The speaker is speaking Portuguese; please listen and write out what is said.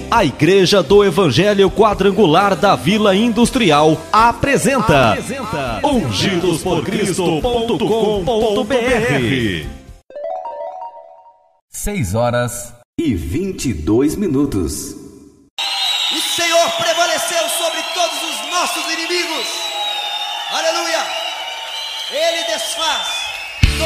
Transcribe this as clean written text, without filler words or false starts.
A Igreja do Evangelho Quadrangular da Vila Industrial apresenta ungidosporcristo.com.br. 6h22. O Senhor prevaleceu sobre todos os nossos inimigos. Aleluia! Ele desfaz